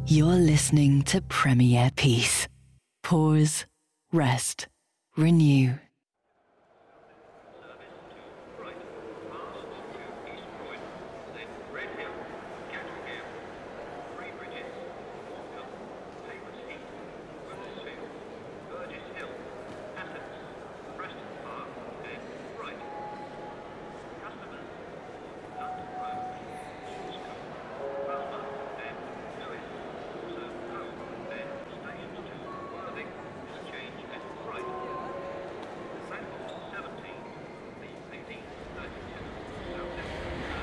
You're listening to Premier Peace. Pause, rest, renew.